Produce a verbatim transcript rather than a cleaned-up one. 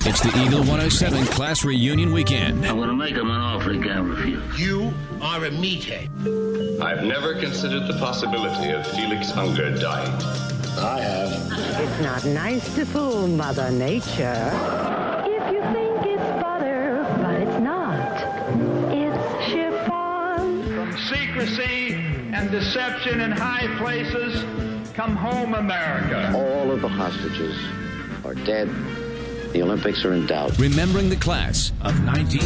It's the Eagle one oh seven Class Reunion Weekend. I'm going to make him an offer he can't refuse. You are a meathead. I've never considered the possibility of Felix Unger dying. I have. It's not nice to fool Mother Nature. If you think it's butter, but it's not. It's chiffon. From secrecy and deception in high places, come home, America. All of the hostages are dead. The Olympics are in doubt. Remembering the class of nineteen